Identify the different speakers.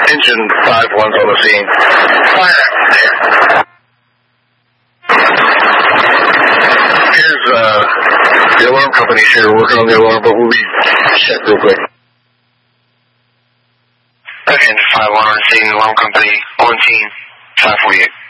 Speaker 1: Engine 5-1's on the scene. Fire. Here's the alarm company here working on the alarm, but we'll be checked real quick.
Speaker 2: Okay, Engine 5-1 on the scene, alarm company, on team, 548.